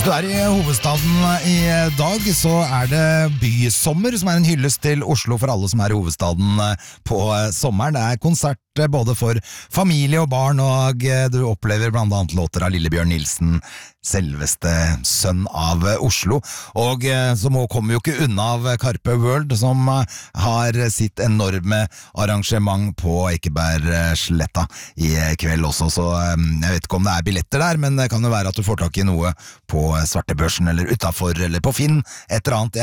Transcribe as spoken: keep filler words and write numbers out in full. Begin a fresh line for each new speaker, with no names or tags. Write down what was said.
Hvis du er i hovedstaden i dag, så er det Bysommer, som er en hyllest til Oslo for alle som er i hovedstaden på sommeren. Det er konsert både for familie og barn, og du opplever blant annet låter av Lillebjørn Nilsen, selveste sønn av Oslo. Og så må, kommer jo ikke unna av Karpe World, som har sitt enorme arrangement på Ekebergsletta i kveld også. Så jeg vet ikke om det er billetter der, men det kan jo være at du får tak i noe på svartebørsen, eller utenfor, eller på Finn, et eller annet.